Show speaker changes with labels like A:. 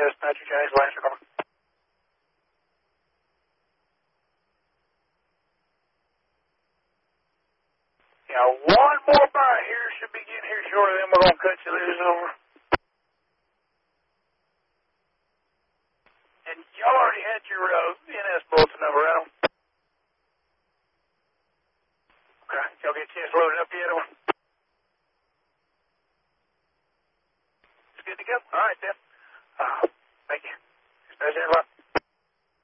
A: Dispatcher, James Lancer, over. Yeah, one more bite here should be getting here shortly, then we're going to cut you loose, over. And y'all already had your NS bulletin number, right?